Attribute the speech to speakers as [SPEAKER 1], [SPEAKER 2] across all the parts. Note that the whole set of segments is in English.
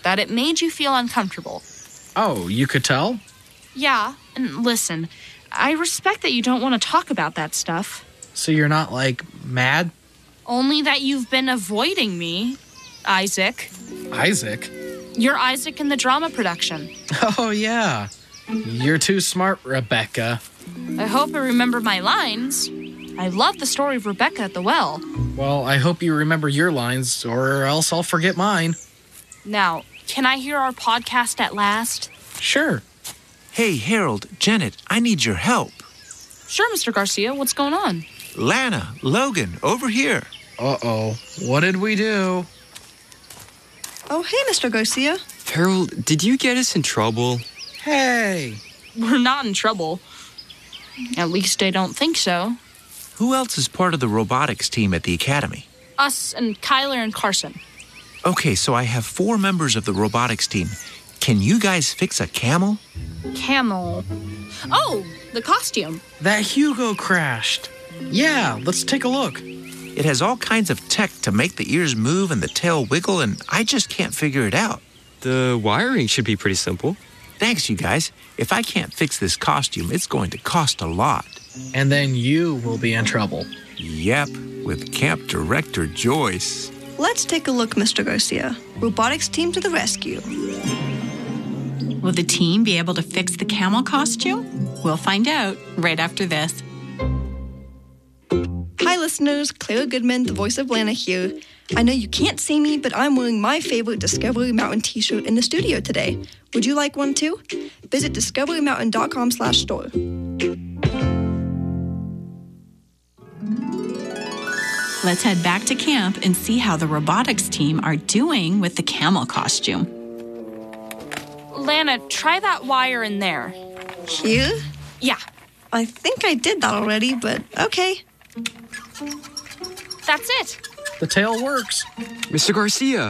[SPEAKER 1] that it made you feel uncomfortable.
[SPEAKER 2] Oh, you could tell?
[SPEAKER 1] Yeah, and listen, I respect that you don't want to talk about that stuff.
[SPEAKER 2] So you're not, mad?
[SPEAKER 1] Only that you've been avoiding me, Isaac.
[SPEAKER 2] Isaac?
[SPEAKER 1] You're Isaac in the drama production.
[SPEAKER 2] Oh, yeah. You're too smart, Rebecca.
[SPEAKER 1] I hope I remember my lines. I love the story of Rebecca at the well.
[SPEAKER 2] Well, I hope you remember your lines, or else I'll forget mine.
[SPEAKER 1] Now, can I hear our podcast at last?
[SPEAKER 2] Sure.
[SPEAKER 3] Hey, Harold, Janet, I need your help.
[SPEAKER 1] Sure, Mr. Garcia. What's going on?
[SPEAKER 3] Lana, Logan, over here.
[SPEAKER 2] Uh-oh. What did we do?
[SPEAKER 4] Oh, hey, Mr. Garcia.
[SPEAKER 5] Harold, did you get us in trouble?
[SPEAKER 2] Hey!
[SPEAKER 1] We're not in trouble. At least I don't think so.
[SPEAKER 3] Who else is part of the robotics team at the Academy?
[SPEAKER 1] Us and Kyler and Carson.
[SPEAKER 3] Okay, so I have 4 members of the robotics team. Can you guys fix a camel?
[SPEAKER 1] Camel. Oh, the costume.
[SPEAKER 2] That Hugo crashed. Yeah, let's take a look.
[SPEAKER 3] It has all kinds of tech to make the ears move and the tail wiggle, and I just can't figure it out.
[SPEAKER 5] The wiring should be pretty simple.
[SPEAKER 3] Thanks, you guys. If I can't fix this costume, it's going to cost a lot.
[SPEAKER 2] And then you will be in trouble.
[SPEAKER 3] Yep, with camp director Joyce.
[SPEAKER 4] Let's take a look, Mr. Garcia. Robotics team to the rescue.
[SPEAKER 6] Will the team be able to fix the camel costume? We'll find out right after this.
[SPEAKER 4] Hi, listeners. Clara Goodman, the voice of Lana here. I know you can't see me, but I'm wearing my favorite Discovery Mountain t-shirt in the studio today. Would you like one too? Visit discoverymountain.com/store.
[SPEAKER 6] Let's head back to camp and see how the robotics team are doing with the camel costume.
[SPEAKER 1] Lana, try that wire in there.
[SPEAKER 4] Here?
[SPEAKER 1] Yeah,
[SPEAKER 4] I think I did that already, but okay.
[SPEAKER 1] that's it.
[SPEAKER 2] The tail works.
[SPEAKER 5] Mr. Garcia.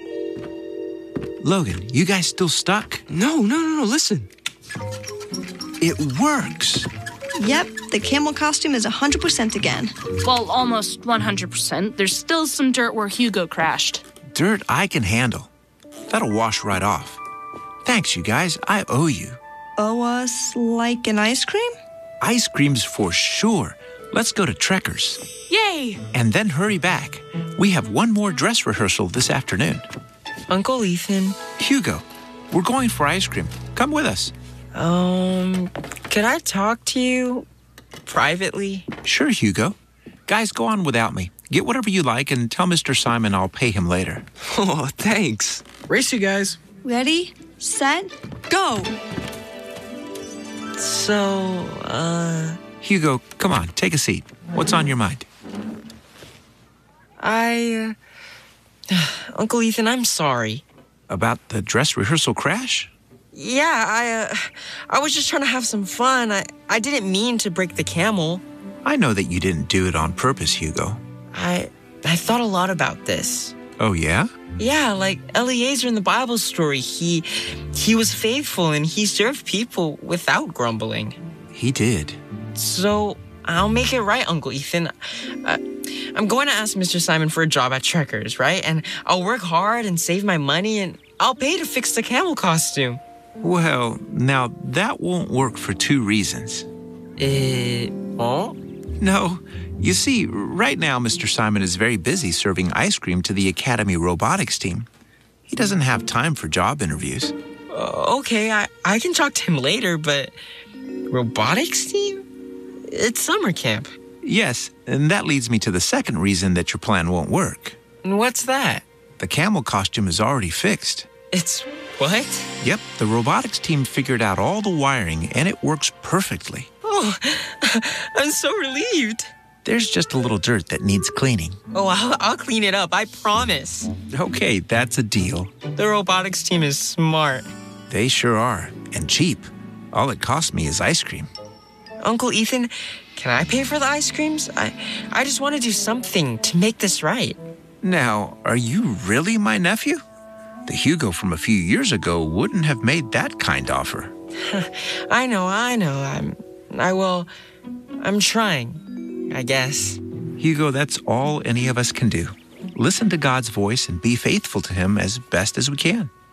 [SPEAKER 3] Logan, you guys still stuck?
[SPEAKER 5] No, listen.
[SPEAKER 3] It works.
[SPEAKER 4] Yep, the camel costume is 100% again.
[SPEAKER 1] Well, almost 100%. There's still some dirt where Hugo crashed.
[SPEAKER 3] Dirt I can handle. That'll wash right off. Thanks, you guys. I owe you.
[SPEAKER 4] Owe us like an ice cream?
[SPEAKER 3] Ice creams for sure. Let's go to Trekkers.
[SPEAKER 1] Yay!
[SPEAKER 3] And then hurry back. We have one more dress rehearsal this afternoon.
[SPEAKER 7] Uncle Ethan.
[SPEAKER 3] Hugo, we're going for ice cream. Come with us.
[SPEAKER 7] Could I talk to you privately?
[SPEAKER 3] Sure, Hugo. Guys, go on without me. Get whatever you like and tell Mr. Simon I'll pay him later.
[SPEAKER 5] Oh, thanks.
[SPEAKER 2] Race, you guys.
[SPEAKER 4] Ready, set, go!
[SPEAKER 7] So,
[SPEAKER 3] Hugo, come on, take a seat. What's on your mind?
[SPEAKER 7] Uncle Ethan, I'm sorry.
[SPEAKER 3] About the dress rehearsal crash?
[SPEAKER 7] Yeah, I was just trying to have some fun. I didn't mean to break the camel.
[SPEAKER 3] I know that you didn't do it on purpose, Hugo.
[SPEAKER 7] I thought a lot about this.
[SPEAKER 3] Oh, yeah?
[SPEAKER 7] Yeah, like Eliezer in the Bible story. He was faithful and he served people without grumbling.
[SPEAKER 3] He did.
[SPEAKER 7] So I'll make it right, Uncle Ethan. I'm going to ask Mr. Simon for a job at Trekkers, right? And I'll work hard and save my money and I'll pay to fix the camel costume.
[SPEAKER 3] Well, now that won't work for 2 reasons.
[SPEAKER 7] Oh?
[SPEAKER 3] No. You see, right now Mr. Simon is very busy serving ice cream to the Academy robotics team. He doesn't have time for job interviews.
[SPEAKER 7] Okay, I can talk to him later, but robotics team? It's summer camp.
[SPEAKER 3] Yes, and that leads me to the second reason that your plan won't work.
[SPEAKER 7] And what's that?
[SPEAKER 3] The camel costume is already fixed.
[SPEAKER 7] It's what?
[SPEAKER 3] Yep, the robotics team figured out all the wiring and it works perfectly.
[SPEAKER 7] Oh, I'm so relieved.
[SPEAKER 3] There's just a little dirt that needs cleaning.
[SPEAKER 7] Oh, I'll clean it up, I promise.
[SPEAKER 3] Okay, that's a deal.
[SPEAKER 7] The robotics team is smart.
[SPEAKER 3] They sure are, and cheap. All it cost me is ice cream.
[SPEAKER 7] Uncle Ethan, can I pay for the ice creams? I just want to do something to make this right.
[SPEAKER 3] Now, are you really my nephew? The Hugo from a few years ago wouldn't have made that kind offer.
[SPEAKER 7] I know. I'm trying, I guess.
[SPEAKER 3] Hugo, that's all any of us can do. Listen to God's voice and be faithful to him as best as we can.